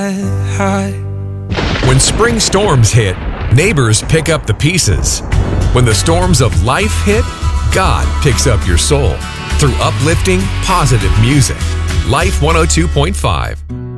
high. When spring storms hit, neighbors pick up the pieces. When the storms of life hit, God picks up your soul through uplifting, positive music. Life 102.5.